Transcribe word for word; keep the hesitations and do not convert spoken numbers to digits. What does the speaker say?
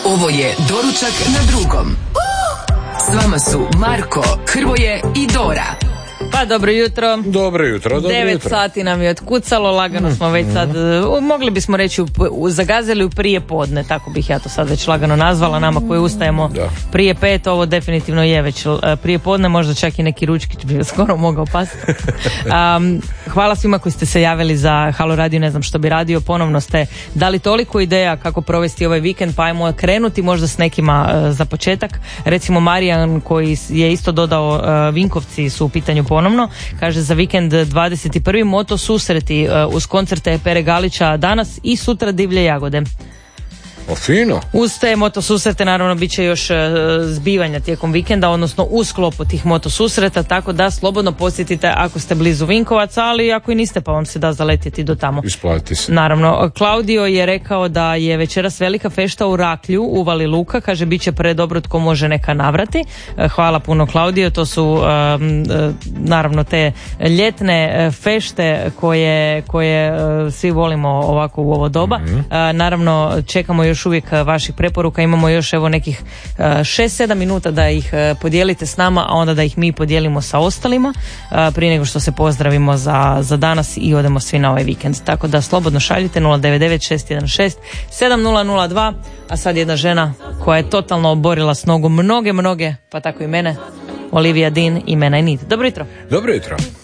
Ovo je Doručak na drugom. S vama su Marko, Hrvoje i Dora. Pa dobro jutro. Dobro jutro, dobro Devet jutro. sati nam je otkucalo, lagano smo već sad, uh, mogli bismo reći, u, u, zagazili u prije podne, tako bih ja to sad već lagano nazvala, nama koji ustajemo Da. prije pet, ovo definitivno je već uh, prije podne, možda čak i neki ručkić bi skoro mogao pasti. Um, hvala svima koji ste se javili za Halo Radio, ne znam što bi radio, ponovno ste dali toliko ideja kako provesti ovaj vikend, pa ajmo krenuti možda s nekima uh, za početak. Recimo Marijan koji je isto dodao, uh, Vinkovci su u pitanju ponovno, kaže za vikend dvadeset prvi moto susreti uh, uz koncerte Pere Galića danas i sutra Divlje jagode. O, fino. Uz te moto susrete naravno bit će još uh, zbivanja tijekom vikenda, odnosno u sklopu tih moto susreta, tako da slobodno posjetite ako ste blizu Vinkovaca, ali ako i niste pa vam se da zaletjeti do tamo. Isplati se. Naravno, Klaudio je rekao da je večeras velika fešta u Raklju, u Vali Luka, kaže bit će predobro tko može neka navrati. Hvala puno Klaudio, to su um, naravno te ljetne fešte koje, koje uh, svi volimo ovako u ovo doba. Mm-hmm. Uh, naravno čekamo još uvijek vaših preporuka, imamo još evo nekih šest sedam minuta da ih podijelite s nama, a onda da ih mi podijelimo sa ostalima prije nego što se pozdravimo za, za danas i odemo svi na ovaj vikend. Tako da slobodno šaljite nula devet devet šest jedan šest sedam nula nula dva, a sad jedna žena koja je totalno oborila s nogu mnoge, mnoge, pa tako i mene, Olivia Dean i Mena i Nid. Dobro jutro. Dobro jutro.